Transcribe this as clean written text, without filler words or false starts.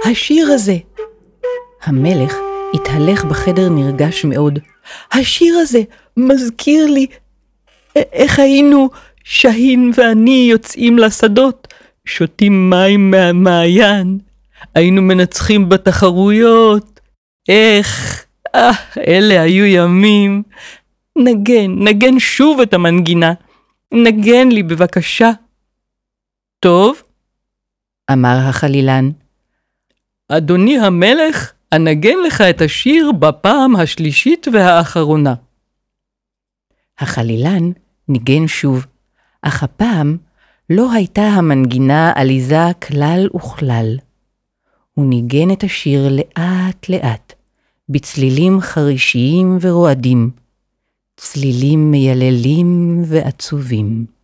השיר הזה. המלך התהלך בחדר נרגש מאוד. השיר הזה מזכיר לי איך היינו שהין ואני יוצאים לשדות, שותים מים מהמעיין, היינו מנצחים בתחרויות. אלה היו ימים. נגן שוב את המנגינה. נגן לי בבקשה. טוב, אמר החלילן. אדוני המלך, אנגן לך את השיר בפעם השלישית והאחרונה. החלילן ניגן שוב, אך הפעם לא הייתה המנגינה עליזה כלל וכלל. הוא ניגן את השיר לאט לאט, בצלילים חרישיים ורועדים, צלילים מייללים ועצובים.